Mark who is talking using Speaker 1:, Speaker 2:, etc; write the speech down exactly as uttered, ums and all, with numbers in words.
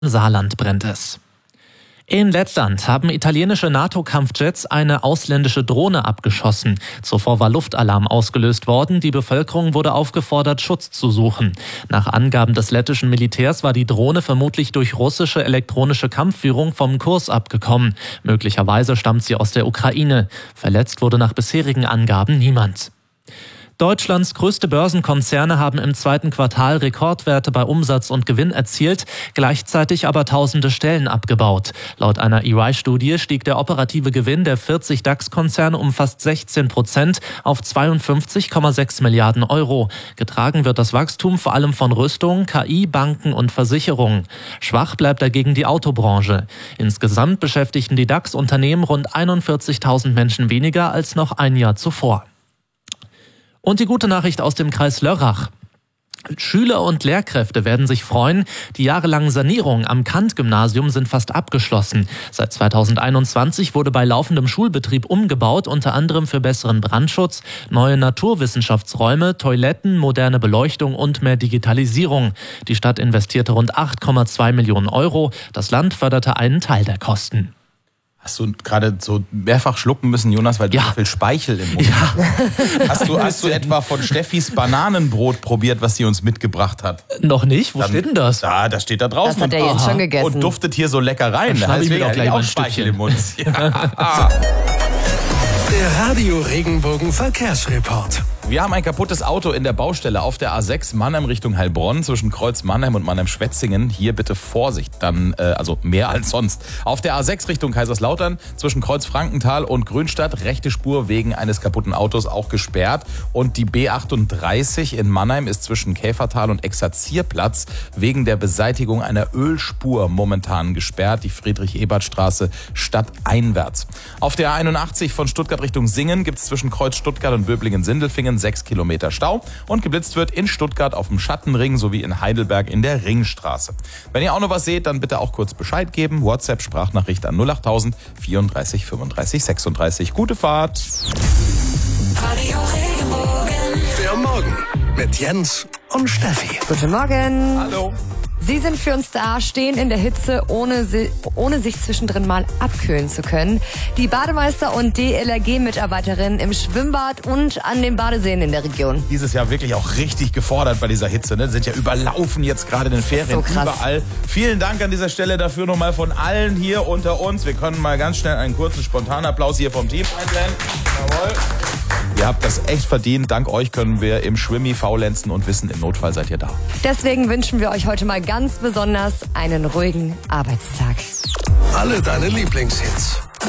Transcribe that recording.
Speaker 1: Saarland brennt es. In Lettland haben italienische NATO-Kampfjets eine ausländische Drohne abgeschossen. Zuvor war Luftalarm ausgelöst worden. Die Bevölkerung wurde aufgefordert, Schutz zu suchen. Nach Angaben des lettischen Militärs war die Drohne vermutlich durch russische elektronische Kampfführung vom Kurs abgekommen. Möglicherweise stammt sie aus der Ukraine. Verletzt wurde nach bisherigen Angaben niemand. Deutschlands größte Börsenkonzerne haben im zweiten Quartal Rekordwerte bei Umsatz und Gewinn erzielt, gleichzeitig aber tausende Stellen abgebaut. Laut einer E Y-Studie stieg der operative Gewinn der vierzig DAX-Konzerne um fast sechzehn Prozent auf zweiundfünfzig Komma sechs Milliarden Euro. Getragen wird das Wachstum vor allem von Rüstung, K I, Banken und Versicherungen. Schwach bleibt dagegen die Autobranche. Insgesamt beschäftigten die DAX-Unternehmen rund einundvierzigtausend Menschen weniger als noch ein Jahr zuvor. Und die gute Nachricht aus dem Kreis Lörrach. Schüler und Lehrkräfte werden sich freuen. Die jahrelangen Sanierungen am Kant-Gymnasium sind fast abgeschlossen. Seit zweitausendeinundzwanzig wurde bei laufendem Schulbetrieb umgebaut, unter anderem für besseren Brandschutz, neue Naturwissenschaftsräume, Toiletten, moderne Beleuchtung und mehr Digitalisierung. Die Stadt investierte rund acht Komma zwei Millionen Euro. Das Land förderte einen Teil der Kosten.
Speaker 2: Hast du gerade so mehrfach schlucken müssen, Jonas, weil du
Speaker 1: ja.
Speaker 2: so viel Speichel im Mund hast? Ja. Hast du, hast du etwa von Steffis Bananenbrot probiert, was sie uns mitgebracht hat?
Speaker 1: Noch nicht? Wo Dann, steht denn das?
Speaker 2: Da, das steht da draußen.
Speaker 3: Das hat er jetzt schon gegessen.
Speaker 2: Und duftet hier so lecker rein.
Speaker 1: Dann
Speaker 2: da heißt
Speaker 1: ich mir doch gleich
Speaker 2: auch Speichel im Mund. Ja.
Speaker 4: Der Radio Regenbogen Verkehrsreport.
Speaker 2: Wir haben ein kaputtes Auto in der Baustelle auf der A sechs Mannheim Richtung Heilbronn zwischen Kreuz Mannheim und Mannheim-Schwetzingen. Hier bitte Vorsicht, dann äh, also mehr als sonst. Auf der A sechs Richtung Kaiserslautern zwischen Kreuz Frankenthal und Grünstadt rechte Spur wegen eines kaputten Autos auch gesperrt. Und die B achtunddreißig in Mannheim ist zwischen Käfertal und Exerzierplatz wegen der Beseitigung einer Ölspur momentan gesperrt. Die Friedrich-Ebert-Straße stadteinwärts. Auf der A einundachtzig von Stuttgart Richtung Singen gibt es zwischen Kreuz Stuttgart und Böblingen-Sindelfingen sechs Kilometer Stau und geblitzt wird in Stuttgart auf dem Schattenring sowie in Heidelberg in der Ringstraße. Wenn ihr auch noch was seht, dann bitte auch kurz Bescheid geben. WhatsApp-Sprachnachricht an null achttausend vierunddreißig fünfunddreißig sechsunddreißig. Gute Fahrt!
Speaker 4: Radio Regenbogen. Der Morgen mit Jens und Steffi.
Speaker 3: Guten Morgen.
Speaker 2: Hallo.
Speaker 3: Sie sind für uns da, stehen in der Hitze, ohne, si- ohne sich zwischendrin mal abkühlen zu können. Die Bademeister und D L R G-Mitarbeiterinnen im Schwimmbad und an den Badeseen in der Region.
Speaker 2: Dieses Jahr wirklich auch richtig gefordert bei dieser Hitze. Ne? Sind ja überlaufen jetzt gerade in den Ferien
Speaker 3: so krass.
Speaker 2: Überall. Vielen Dank an dieser Stelle dafür nochmal von allen hier unter uns. Wir können mal ganz schnell einen kurzen Spontanapplaus hier vom Team einblenden. Jawohl. Ihr habt das echt verdient. Dank euch können wir im Schwimmi faulenzen und wissen, im Notfall seid ihr da.
Speaker 3: Deswegen wünschen wir euch heute mal ganz besonders einen ruhigen Arbeitstag.
Speaker 4: Alle deine Lieblingshits